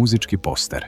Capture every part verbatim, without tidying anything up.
muzički poster.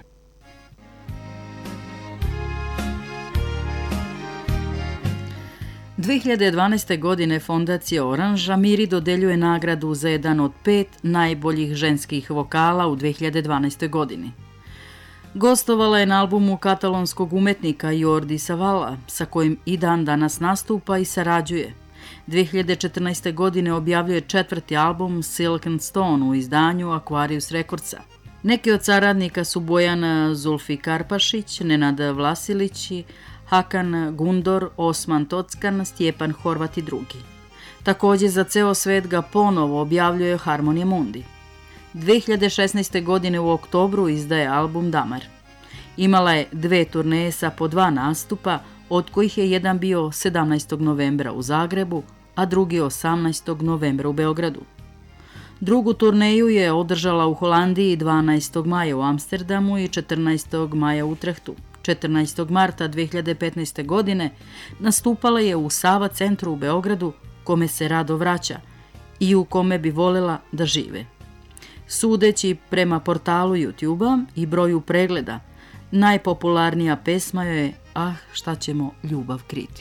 dve hiljade dvanaeste. godine fondacija Oranž Amiri dodeljuje nagradu za jedan od pet najboljih ženskih vokala u dve hiljade dvanaestoj. godini. Gostovala je na albumu katalonskog umetnika Jordi Savalla, sa kojim i dan danas nastupa i sarađuje. dve hiljade četrnaeste. godine objavljuje četvrti album Silk and Stone u izdanju Aquarius Recordsa. Neki od saradnika su Bojana Zulfikarpašić, Nenad Vlasilić, Hakan Gundor, Osman Tockan, Stjepan Horvat i drugi. Također za ceo svet ga ponovo objavljuje Harmonija Mundi. dve hiljade šesnaeste. godine u oktobru izdaje album Damar. Imala je dve turneje sa po dva nastupa, od kojih je jedan bio sedamnaestog novembra u Zagrebu, a drugi osamnaestog novembra u Beogradu. Drugu turneju je održala u Holandiji dvanaestog maja u Amsterdamu i četrnaestog maja u Utrehtu. četrnaestog marta dve hiljade petnaeste. godine nastupala je u Sava centru u Beogradu, kome se rado vraća i u kome bi volela da žive. Sudeći prema portalu YouTube-a i broju pregleda, najpopularnija pesma je Ah, šta ćemo ljubav kriti.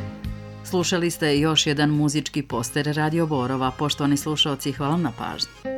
Slušali ste još jedan muzički poster Radio Borova. Poštovani slušaoci, hvala na pažnji.